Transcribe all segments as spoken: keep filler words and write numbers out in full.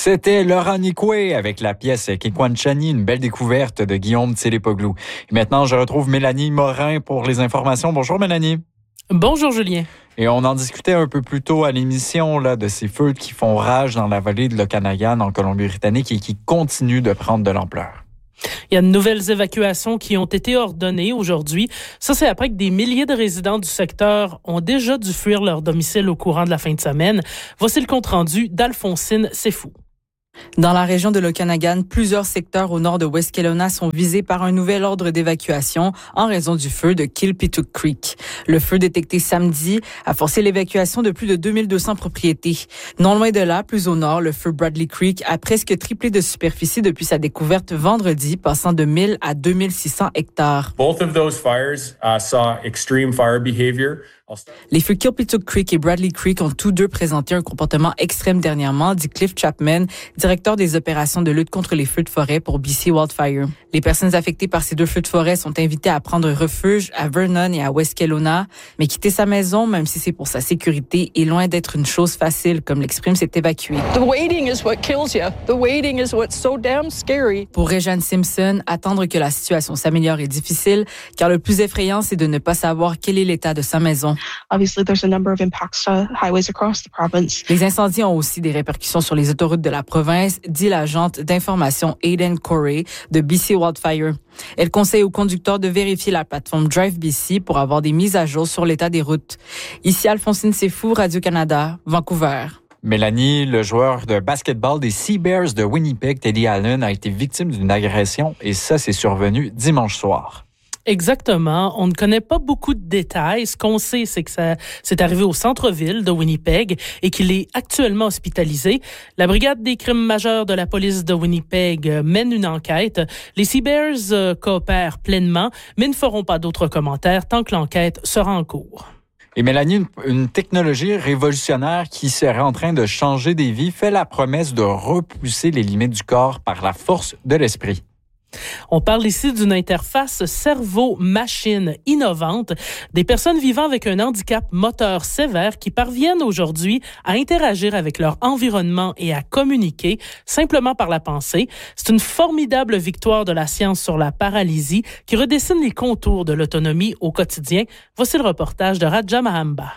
C'était Laurent Nicoué avec la pièce Kekwanchani, une belle découverte de Guillaume Tselepoglou. Et maintenant, je retrouve Mélanie Morin pour les informations. Bonjour Mélanie. Bonjour Julien. Et on en discutait un peu plus tôt à l'émission là, de ces feux qui font rage dans la vallée de l'Okanagan en Colombie-Britannique et qui continuent de prendre de l'ampleur. Il y a de nouvelles évacuations qui ont été ordonnées aujourd'hui. Ça, c'est après que des milliers de résidents du secteur ont déjà dû fuir leur domicile au courant de la fin de semaine. Voici le compte-rendu d'Alphonsine Sefou. Dans la région de l'Okanagan, plusieurs secteurs au nord de West Kelowna sont visés par un nouvel ordre d'évacuation en raison du feu de Kilpituk Creek. Le feu détecté samedi a forcé l'évacuation de plus de deux mille deux cents propriétés. Non loin de là, plus au nord, le feu Bradley Creek a presque triplé de superficie depuis sa découverte vendredi, passant de mille à deux mille six cents hectares. Both of those fires uh, saw extreme fire behavior. Les feux Kilpituk Creek et Bradley Creek ont tous deux présenté un comportement extrême dernièrement, dit Cliff Chapman, directeur des opérations de lutte contre les feux de forêt pour B C Wildfire. Les personnes affectées par ces deux feux de forêt sont invitées à prendre refuge à Vernon et à West Kelowna, mais quitter sa maison, même si c'est pour sa sécurité, est loin d'être une chose facile, comme l'exprime cet évacué. The waiting is what kills you. The waiting is what's so damn scary. Pour Réjeanne Simpson, attendre que la situation s'améliore est difficile, car le plus effrayant, c'est de ne pas savoir quel est l'état de sa maison. Obviously, there's a number of impacts to highways across the province. Les incendies ont aussi des répercussions sur les autoroutes de la province, dit l'agente d'information Aidan Corey de B C Wildfire. Elle conseille aux conducteurs de vérifier la plateforme Drive B C pour avoir des mises à jour sur l'état des routes. Ici Alphonsine Sefou, Radio-Canada, Vancouver. Mélanie, le joueur de basketball des Sea Bears de Winnipeg, Teddy Allen, a été victime d'une agression et ça, c'est survenu dimanche soir. Exactement. On ne connaît pas beaucoup de détails. Ce qu'on sait, c'est que ça c'est arrivé au centre-ville de Winnipeg et qu'il est actuellement hospitalisé. La brigade des crimes majeurs de la police de Winnipeg mène une enquête. Les Sea Bears euh, coopèrent pleinement, mais ne feront pas d'autres commentaires tant que l'enquête sera en cours. Et Mélanie, une, une technologie révolutionnaire qui serait en train de changer des vies fait la promesse de repousser les limites du corps par la force de l'esprit. On parle ici d'une interface cerveau-machine innovante, des personnes vivant avec un handicap moteur sévère qui parviennent aujourd'hui à interagir avec leur environnement et à communiquer simplement par la pensée. C'est une formidable victoire de la science sur la paralysie qui redessine les contours de l'autonomie au quotidien. Voici le reportage de Radja Mahamba.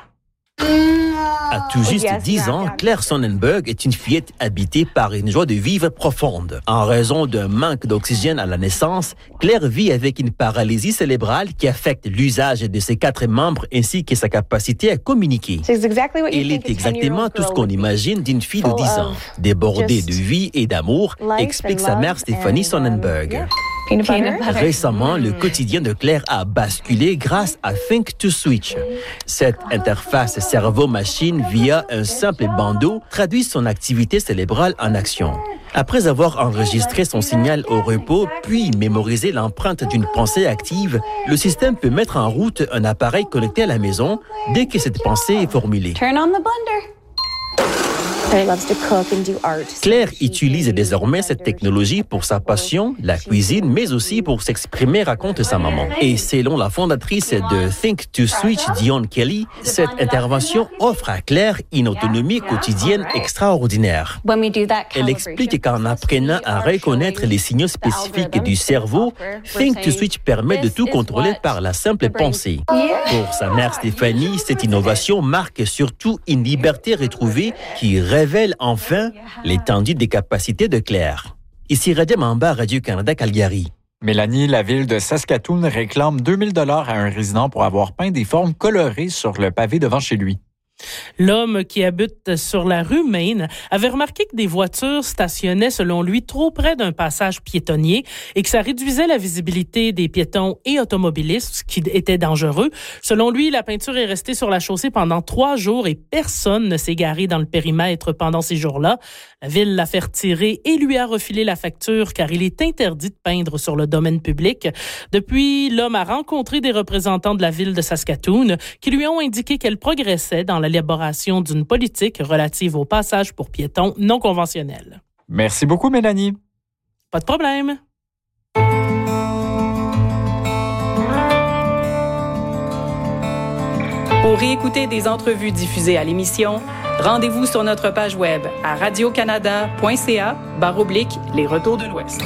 À tout juste dix ans, Claire Sonnenberg est une fillette habitée par une joie de vivre profonde. En raison d'un manque d'oxygène à la naissance, Claire vit avec une paralysie cérébrale qui affecte l'usage de ses quatre membres ainsi que sa capacité à communiquer. Elle est exactement tout ce qu'on imagine d'une fille de dix ans, débordée de vie et d'amour, explique sa mère Stéphanie Sonnenberg. Récemment, le quotidien de Claire a basculé grâce à Think to Switch. Cette interface cerveau-machine via un simple bandeau traduit son activité cérébrale en action. Après avoir enregistré son signal au repos, puis mémorisé l'empreinte d'une pensée active, le système peut mettre en route un appareil connecté à la maison dès que cette pensée est formulée. Turn on the blender. Claire utilise désormais cette technologie pour sa passion, la cuisine, mais aussi pour s'exprimer, raconte sa maman. Et selon la fondatrice de Think to Switch, Dion Kelly, cette intervention offre à Claire une autonomie quotidienne extraordinaire. Elle explique qu'en apprenant à reconnaître les signaux spécifiques du cerveau, Think to Switch permet de tout contrôler par la simple pensée. Pour sa mère Stéphanie, cette innovation marque surtout une liberté retrouvée qui révèle enfin l'étendue des capacités de Claire. Ici Radja Mahamba, Radio-Canada, Calgary. Mélanie, la ville de Saskatoon réclame deux mille dollars à un résident pour avoir peint des formes colorées sur le pavé devant chez lui. L'homme qui habite sur la rue Main avait remarqué que des voitures stationnaient, selon lui, trop près d'un passage piétonnier et que ça réduisait la visibilité des piétons et automobilistes, ce qui était dangereux. Selon lui, la peinture est restée sur la chaussée pendant trois jours et personne ne s'est garé dans le périmètre pendant ces jours-là. La ville l'a fait retirer et lui a refilé la facture car il est interdit de peindre sur le domaine public. Depuis, l'homme a rencontré des représentants de la ville de Saskatoon qui lui ont indiqué qu'elle progressait dans l'élaboration d'une politique relative au passage pour piétons non conventionnels. Merci beaucoup, Mélanie. Pas de problème. Pour réécouter des entrevues diffusées à l'émission, Rendez-vous sur notre page web à radiocanada.ca barre oblique les retours de l'Ouest.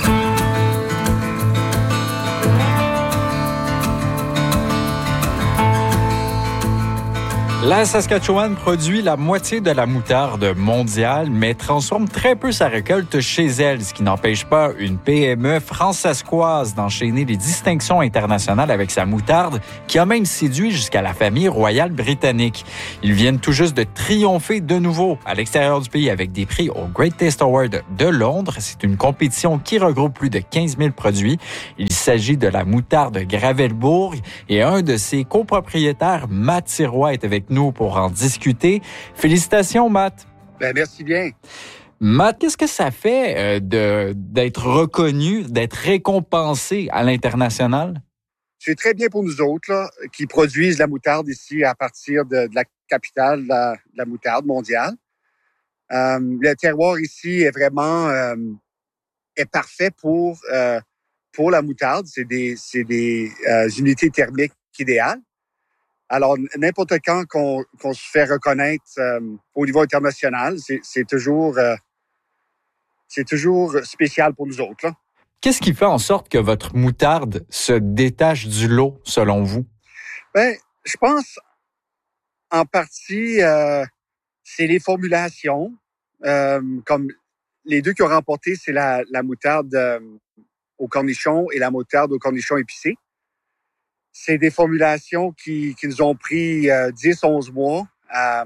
La Saskatchewan produit la moitié de la moutarde mondiale, mais transforme très peu sa récolte chez elle, ce qui n'empêche pas une P M E franc-saskoise d'enchaîner les distinctions internationales avec sa moutarde, qui a même séduit jusqu'à la famille royale britannique. Ils viennent tout juste de triompher de nouveau à l'extérieur du pays avec des prix au Great Taste Award de Londres. C'est une compétition qui regroupe plus de quinze mille produits. Il s'agit de la moutarde Gravelbourg et un de ses copropriétaires, Matt Sirois, est avec nous pour en discuter. Félicitations, Matt. Ben, merci bien. Matt, qu'est-ce que ça fait euh, de, d'être reconnu, d'être récompensé à l'international? C'est très bien pour nous autres là, qui produisent la moutarde ici à partir de, de la capitale de la, de la moutarde mondiale. Euh, le terroir ici est vraiment euh, est parfait pour, euh, pour la moutarde. C'est des, c'est des euh, unités thermiques idéales. Alors, n'importe quand qu'on, qu'on se fait reconnaître euh, au niveau international, c'est, c'est toujours euh, c'est toujours spécial pour nous autres, là. Qu'est-ce qui fait en sorte que votre moutarde se détache du lot, selon vous? Ben, je pense, en partie, euh, c'est les formulations. Euh, comme les deux qui ont remporté, c'est la, la moutarde euh, au cornichon et la moutarde au cornichon épicé. C'est des formulations qui, qui nous ont pris euh, dix à onze mois à,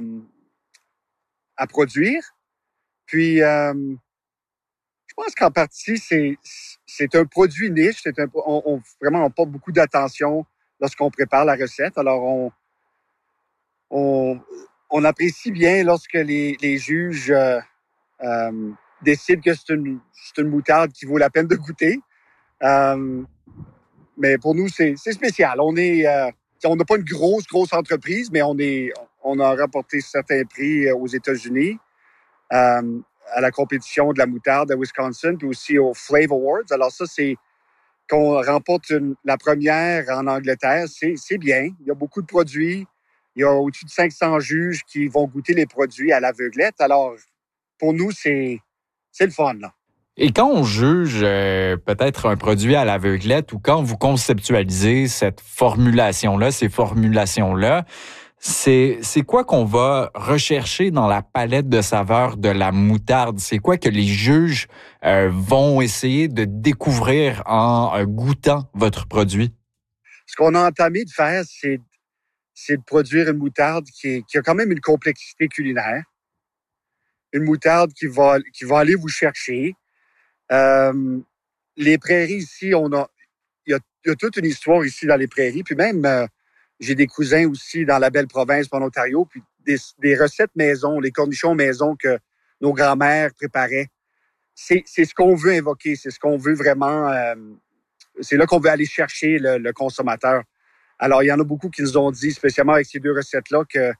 à produire. Puis, euh, je pense qu'en partie, c'est, c'est un produit niche. C'est un, on, on, vraiment, on porte beaucoup d'attention lorsqu'on prépare la recette. Alors, on, on, on apprécie bien lorsque les, les juges euh, euh, décident que c'est une, c'est une moutarde qui vaut la peine de goûter. Euh, Mais pour nous, c'est, c'est spécial. On est, euh, on n'a pas une grosse, grosse entreprise, mais on est, on a remporté certains prix aux États-Unis, euh, à la compétition de la moutarde à Wisconsin, puis aussi aux Flavor Awards. Alors ça, c'est qu'on remporte une, la première en Angleterre, c'est, c'est bien. Il y a beaucoup de produits. Il y a au-dessus de cinq cents juges qui vont goûter les produits à l'aveuglette. Alors, pour nous, c'est, c'est le fun, là. Et quand on juge euh, peut-être un produit à l'aveuglette ou quand vous conceptualisez cette formulation-là, ces formulations-là, c'est, c'est quoi qu'on va rechercher dans la palette de saveurs de la moutarde? C'est quoi que les juges euh, vont essayer de découvrir en euh, goûtant votre produit? Ce qu'on a entamé de faire, c'est, c'est de produire une moutarde qui, est, qui a quand même une complexité culinaire. Une moutarde qui va, qui va aller vous chercher. Euh, les prairies ici, on a, il y a, il y a toute une histoire ici dans les prairies. Puis même, euh, j'ai des cousins aussi dans la belle province en Ontario. Puis des, des recettes maison, les cornichons maison que nos grands-mères préparaient. C'est, c'est ce qu'on veut invoquer, c'est ce qu'on veut vraiment. Euh, c'est là qu'on veut aller chercher le, le consommateur. Alors, il y en a beaucoup qui nous ont dit, spécialement avec ces deux recettes-là, que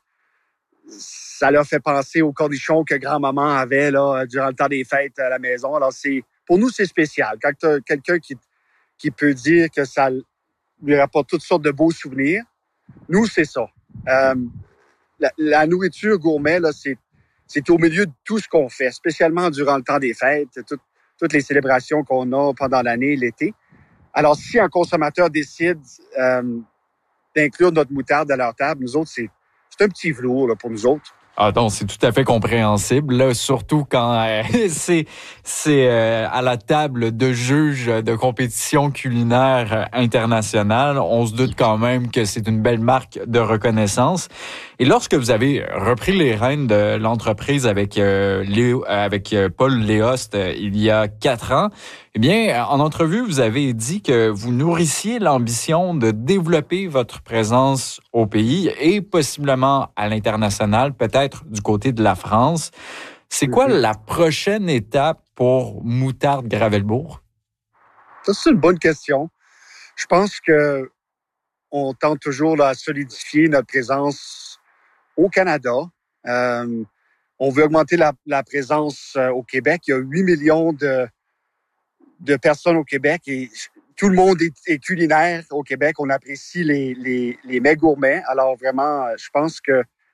ça leur fait penser aux cornichons que grand-maman avait là durant le temps des fêtes à la maison. Alors, c'est pour nous, c'est spécial. Quand tu as quelqu'un qui, qui peut dire que ça lui rapporte toutes sortes de beaux souvenirs, nous, c'est ça. Euh, la, la nourriture gourmet, là, c'est, c'est au milieu de tout ce qu'on fait, spécialement durant le temps des fêtes, tout, toutes les célébrations qu'on a pendant l'année, l'été. Alors, si un consommateur décide euh, d'inclure notre moutarde à leur table, nous autres, c'est, c'est un petit velours là, pour nous autres. Ah non, c'est tout à fait compréhensible, là, surtout quand euh, c'est c'est euh, à la table de juges de compétition culinaire internationale. On se doute quand même que c'est une belle marque de reconnaissance. Et lorsque vous avez repris les rênes de l'entreprise avec euh, Léo, avec Paul Léost euh, il y a quatre ans, eh bien, en entrevue, vous avez dit que vous nourrissiez l'ambition de développer votre présence au pays et possiblement à l'international, peut-être du côté de la France. C'est quoi la prochaine étape pour Moutarde Gravelbourg? Ça, c'est une bonne question. Je pense que on tente toujours là, à solidifier notre présence au Canada. Euh, on veut augmenter la, la présence euh, au Québec. Il y a huit millions de de personnes au Québec et tout le monde est, est culinaire au Québec. On apprécie les, les, les mets gourmets. Alors vraiment, je pense que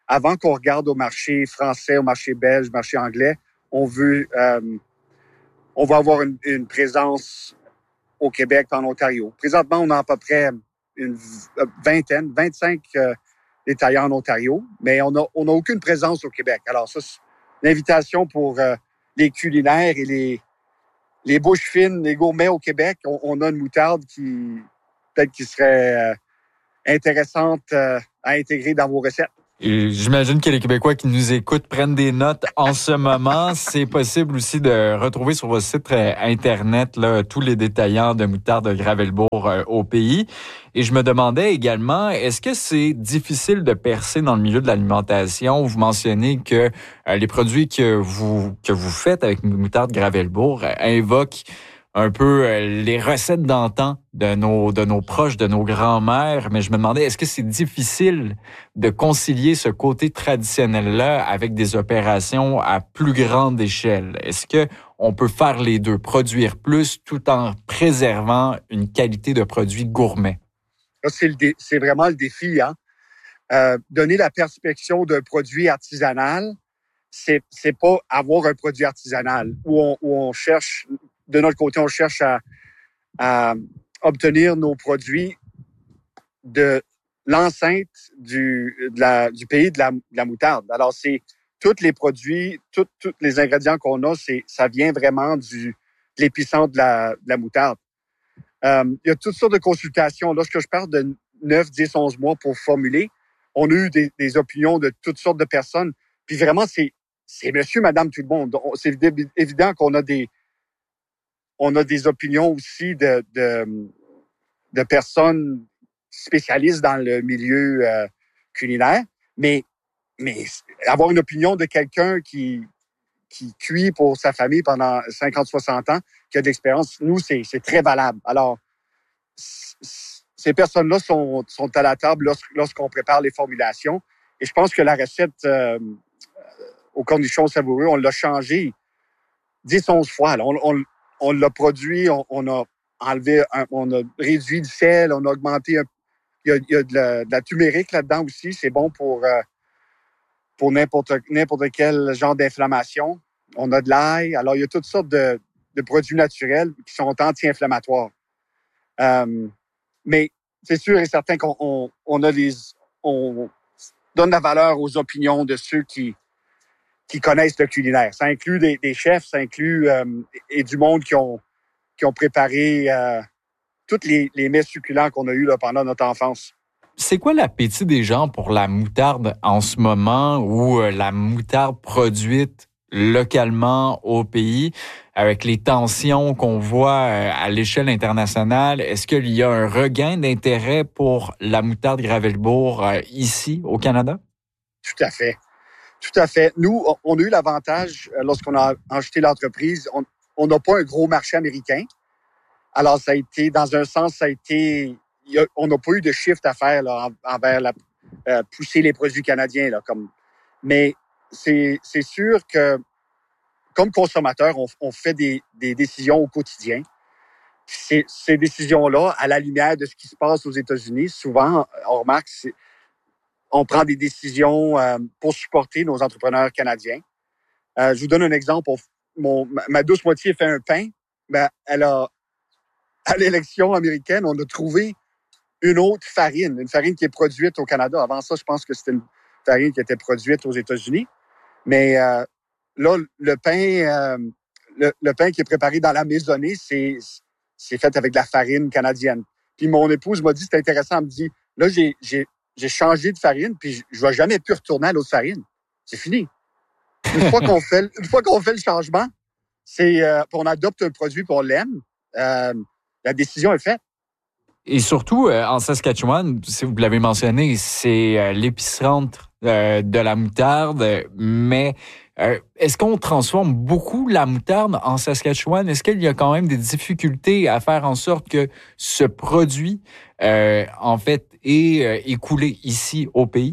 avant qu'on regarde au marché français, au marché belge, au marché anglais, on veut, euh, on va avoir une, une présence au Québec, en Ontario. Présentement, on a à peu près une vingtaine, vingt-cinq euh, détaillants en Ontario, mais on n'a on a aucune présence au Québec. Alors ça, c'est une invitation pour euh, les culinaires et les, les bouches fines, les gourmets au Québec. On, on a une moutarde qui, peut-être qui serait euh, intéressante euh, à intégrer dans vos recettes. Et j'imagine que les Québécois qui nous écoutent prennent des notes en ce moment. C'est possible aussi de retrouver sur votre site Internet là, tous les détaillants de moutarde de Gravelbourg euh, au pays. Et je me demandais également, est-ce que c'est difficile de percer dans le milieu de l'alimentation? Vous mentionnez que euh, les produits que vous que vous faites avec moutarde Gravelbourg euh, invoquent un peu euh, les recettes d'antan de nos de nos proches, de nos grands-mères, mais je me demandais, est-ce que c'est difficile de concilier ce côté traditionnel-là avec des opérations à plus grande échelle? Est-ce que on peut faire les deux, produire plus tout en préservant une qualité de produit gourmet? C'est, le dé- c'est vraiment le défi, hein? Euh, donner la perspective d'un produit artisanal, c'est c'est pas avoir un produit artisanal où on, où on cherche. De notre côté, on cherche à, à obtenir nos produits de l'enceinte du, de la, du pays de la, de la moutarde. Alors, c'est tous les produits, tous les ingrédients qu'on a, c'est, ça vient vraiment du, de l'épicentre de la, de la moutarde. Euh, il y a toutes sortes de consultations. Lorsque je parle de neuf, dix, onze mois pour formuler, on a eu des, des opinions de toutes sortes de personnes. Puis vraiment, c'est, c'est monsieur, madame, tout le monde. C'est évident qu'on a des On a des opinions aussi de, de, de personnes spécialistes dans le milieu euh, culinaire, mais, mais avoir une opinion de quelqu'un qui, qui cuit pour sa famille pendant cinquante, soixante ans, qui a de l'expérience, nous, c'est, c'est très valable. Alors, ces personnes-là sont, sont à la table lorsqu', lorsqu'on prépare les formulations. Et je pense que la recette euh, au cornichon savoureux, on l'a changé dix, onze fois. Là. On, on, On l'a produit, on, on a enlevé, un, on a réduit du sel, on a augmenté. Un, il y a, il y a de, la, de la turmérique là-dedans aussi, c'est bon pour euh, pour n'importe n'importe quel genre d'inflammation. On a de l'ail, alors il y a toutes sortes de, de produits naturels qui sont anti-inflammatoires. Euh, mais c'est sûr et certain qu'on on, on a les, on donne la valeur aux opinions de ceux qui qui connaissent le culinaire. Ça inclut des, des chefs, ça inclut euh, et du monde qui ont qui ont préparé euh, tous les, les mets succulents qu'on a eus là, pendant notre enfance. C'est quoi l'appétit des gens pour la moutarde en ce moment ou euh, la moutarde produite localement au pays avec les tensions qu'on voit euh, à l'échelle internationale? Est-ce qu'il y a un regain d'intérêt pour la moutarde Gravelbourg euh, ici au Canada? Tout à fait. Tout à fait. Nous, on a eu l'avantage, lorsqu'on a acheté l'entreprise, on n'a pas un gros marché américain. Alors, ça a été, dans un sens, ça a été, a, on n'a pas eu de shift à faire là, envers la, euh, pousser les produits canadiens. Là, comme, mais c'est, c'est sûr que, comme consommateur, on, on fait des, des décisions au quotidien. Ces, ces décisions-là, à la lumière de ce qui se passe aux États-Unis, souvent, on remarque, c'est, on prend des décisions euh, pour supporter nos entrepreneurs canadiens. Euh, je vous donne un exemple. On, mon, ma, ma douce moitié fait un pain. Ben, elle a, à l'élection américaine, on a trouvé une autre farine, une farine qui est produite au Canada. Avant ça, je pense que c'était une farine qui était produite aux États-Unis. Mais euh, là, le pain, euh, le, le pain qui est préparé dans la maisonnée, c'est, c'est fait avec de la farine canadienne. Puis mon épouse m'a dit, c'est intéressant, elle me dit, là, j'ai, j'ai J'ai changé de farine, puis je ne vais jamais plus retourner à l'autre farine. C'est fini. Une fois qu'on fait, une fois qu'on fait le changement, c'est, euh, on adopte un produit, puis on l'aime, euh, la décision est faite. Et surtout, euh, en Saskatchewan, si vous l'avez mentionné, c'est euh, l'épicentre euh, de la moutarde, mais euh, est-ce qu'on transforme beaucoup la moutarde en Saskatchewan? Est-ce qu'il y a quand même des difficultés à faire en sorte que ce produit, euh, en fait, est euh, écoulé ici au pays?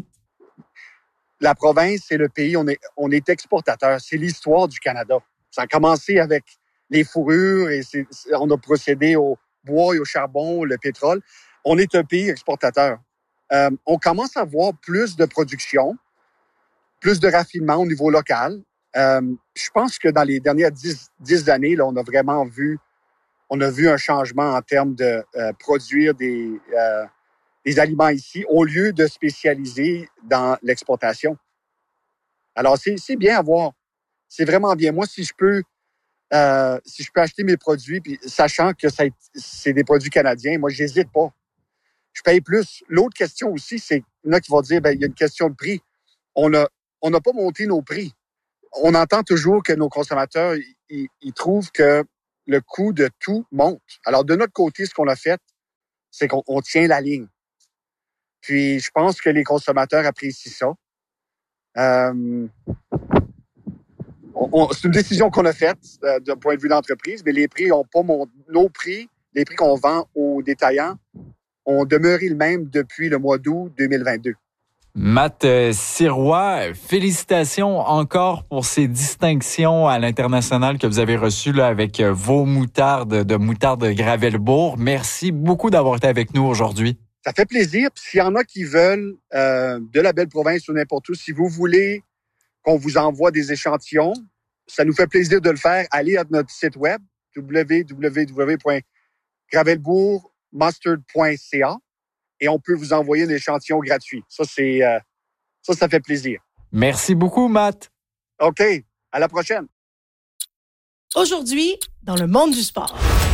La province et le pays, on est, on est exportateur. C'est l'histoire du Canada. Ça a commencé avec les fourrures et c'est, on a procédé au bois et au charbon, le pétrole. On est un pays exportateur. Euh, on commence à voir plus de production plus de raffinement au niveau local. Euh, je pense que dans les dernières dix, dix années, là, on a vraiment vu, on a vu un changement en termes de euh, produire des, euh, des aliments ici au lieu de spécialiser dans l'exportation. Alors, c'est, c'est bien à voir. C'est vraiment bien. Moi, si je peux, euh, si je peux acheter mes produits, puis sachant que ça, c'est des produits canadiens, moi, j'hésite pas. Je paye plus. L'autre question aussi, c'est, il y en a qui vont dire, ben, il y a une question de prix. On a, on n'a pas monté nos prix. On entend toujours que nos consommateurs, ils, ils trouvent que le coût de tout monte. Alors, de notre côté, ce qu'on a fait, c'est qu'on on tient la ligne. Puis, je pense que les consommateurs apprécient ça. Euh, on, on, c'est une décision qu'on a faite euh, d'un point de vue d'entreprise, mais les prix ont pas monté. Nos prix, les prix qu'on vend aux détaillants, ont demeuré le même depuis le mois d'août deux mille vingt-deux. Matt Sirois, félicitations encore pour ces distinctions à l'international que vous avez reçues là, avec vos moutardes de moutarde Gravelbourg. Merci beaucoup d'avoir été avec nous aujourd'hui. Ça fait plaisir. Puis s'il y en a qui veulent euh, de la belle province ou n'importe où, si vous voulez qu'on vous envoie des échantillons, ça nous fait plaisir de le faire. Allez à notre site web w w w point gravelbourg mustard point c a et on peut vous envoyer un échantillon gratuit. Ça, c'est euh, ça, ça fait plaisir. Merci beaucoup, Matt. OK. À la prochaine. Aujourd'hui, dans le monde du sport.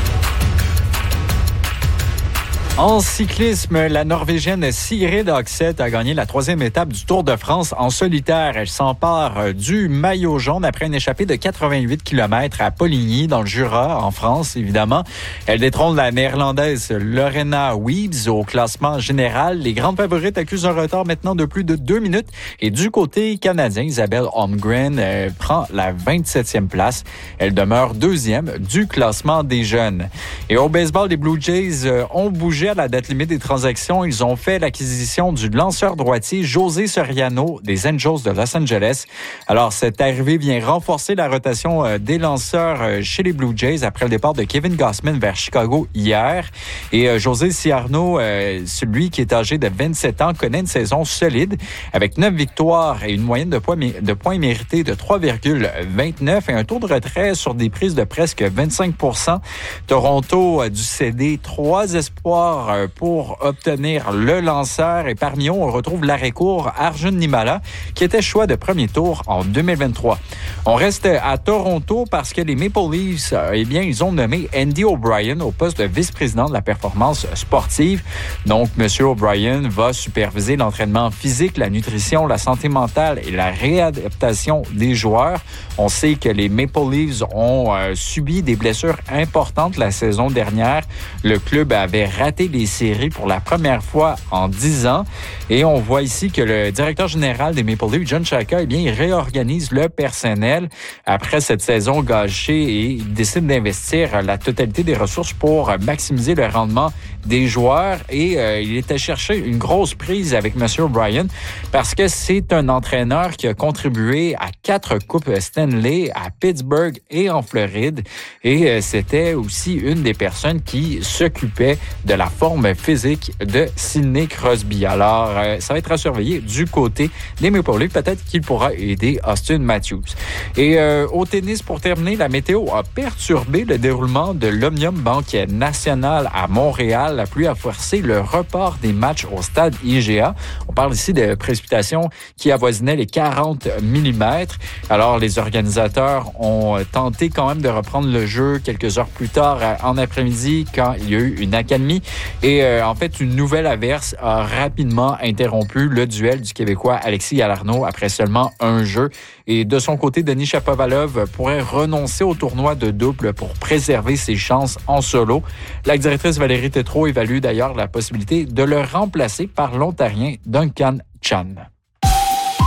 En cyclisme, la Norvégienne Sigrid Oxeth a gagné la troisième étape du Tour de France en solitaire. Elle s'empare du maillot jaune après une échappée de quatre-vingt-huit kilomètres à Poligny, dans le Jura, en France, évidemment. Elle détrône la Néerlandaise Lorena Wiebes au classement général. Les grandes favorites accusent un retard maintenant de plus de deux minutes. Et du côté canadien, Isabelle Holmgren euh, prend la vingt-septième place. Elle demeure deuxième du classement des jeunes. Et au baseball, les Blue Jays euh, ont bougé à la date limite des transactions. Ils ont fait l'acquisition du lanceur droitier José Soriano des Angels de Los Angeles. Alors, cette arrivée vient renforcer la rotation des lanceurs chez les Blue Jays après le départ de Kevin Gausman vers Chicago hier. Et José Soriano, celui qui est âgé de vingt-sept ans, connaît une saison solide avec neuf victoires et une moyenne de points, de points mérités de trois virgule vingt-neuf et un taux de retrait sur des prises de presque vingt-cinq pour cent. Toronto a dû céder trois espoirs pour obtenir le lanceur. Et parmi eux, on retrouve l'arrêt-court Arjun Nimala, qui était choix de premier tour en deux mille vingt-trois. On reste à Toronto parce que les Maple Leafs, eh bien, ils ont nommé Andy O'Brien au poste de vice-président de la performance sportive. Donc, M. O'Brien va superviser l'entraînement physique, la nutrition, la santé mentale et la réadaptation des joueurs. On sait que les Maple Leafs ont euh, subi des blessures importantes la saison dernière. Le club avait raté les séries pour la première fois en dix ans. Et on voit ici que le directeur général des Maple Leafs, John Chayka, eh bien, il réorganise le personnel après cette saison gâchée et il décide d'investir la totalité des ressources pour maximiser le rendement des joueurs. Et euh, il était cherché une grosse prise avec M. O'Brien parce que c'est un entraîneur qui a contribué à quatre coupes Stanley à Pittsburgh et en Floride. Et euh, c'était aussi une des personnes qui s'occupait de la forme physique de Sidney Crosby. Alors, euh, ça va être à surveiller du côté des Maple Leafs. Peut-être qu'il pourra aider Austin Matthews. Et euh, au tennis, pour terminer, la météo a perturbé le déroulement de l'Omnium Bank National à Montréal. La pluie a forcé le report des matchs au stade I G A. On parle ici de précipitations qui avoisinaient les quarante millimètres. Alors, les organisateurs ont tenté quand même de reprendre le jeu quelques heures plus tard en après-midi quand il y a eu une accalmie. Et euh, en fait, une nouvelle averse a rapidement interrompu le duel du Québécois Alexis Galarneau après seulement un jeu. Et de son côté, Denis Shapovalov pourrait renoncer au tournoi de double pour préserver ses chances en solo. La directrice Valérie Tétrault évalue d'ailleurs la possibilité de le remplacer par l'Ontarien Duncan Chan.